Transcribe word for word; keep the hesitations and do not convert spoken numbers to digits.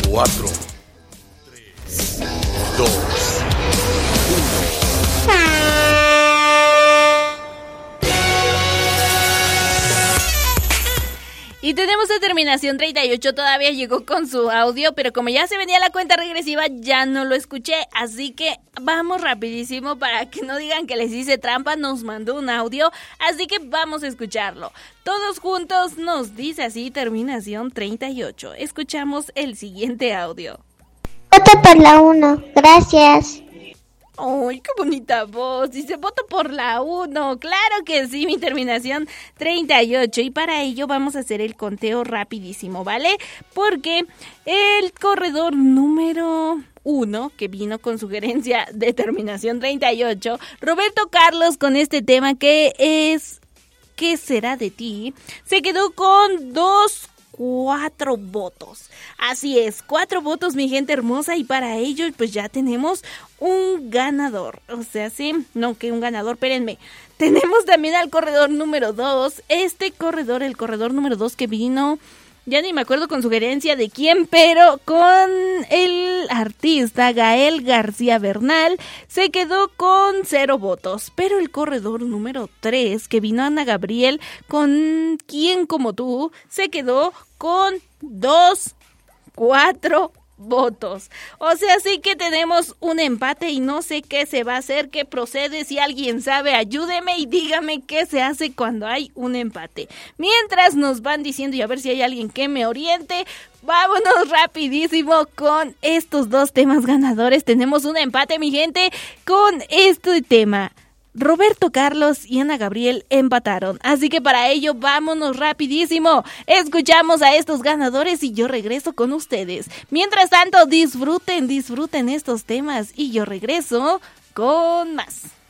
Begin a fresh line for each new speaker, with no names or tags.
cuatro, tres, dos, uno.
Y tenemos a terminación treinta y ocho, todavía llegó con su audio, pero como ya se venía la cuenta regresiva, ya no lo escuché. Así que vamos rapidísimo para que no digan que les hice trampa, nos mandó un audio, así que vamos a escucharlo. Todos juntos nos dice así, terminación treinta y ocho. Escuchamos el siguiente audio.
Voto por la uno, gracias.
¡Ay, qué bonita voz! Dice, voto por la uno. Claro que sí, mi terminación treinta y ocho. Y para ello vamos a hacer el conteo rapidísimo, ¿vale? Porque el corredor número uno, que vino con sugerencia de terminación treinta y ocho, Roberto Carlos, con este tema que es ¿qué será de ti?, se quedó con dos cuatro votos. Así es, cuatro votos, mi gente hermosa, y para ello pues ya tenemos un ganador. O sea, sí, no que un ganador, espérenme. Tenemos también al corredor número dos. Este corredor, el corredor número dos que vino, ya ni me acuerdo con sugerencia de quién, pero con el artista Gael García Bernal, se quedó con cero votos. Pero el corredor número tres, que vino Ana Gabriel con ¿Quién como tú?, se quedó con dos, cuatro votos. O sea, sí que tenemos un empate y no sé qué se va a hacer, qué procede. Si alguien sabe, ayúdeme y dígame qué se hace cuando hay un empate. Mientras nos van diciendo y a ver si hay alguien que me oriente, vámonos rapidísimo con estos dos temas ganadores. Tenemos un empate, mi gente, con este tema. Roberto Carlos y Ana Gabriel empataron, así que para ello vámonos rapidísimo, escuchamos a estos ganadores y yo regreso con ustedes. Mientras tanto, disfruten, disfruten estos temas y yo regreso con más.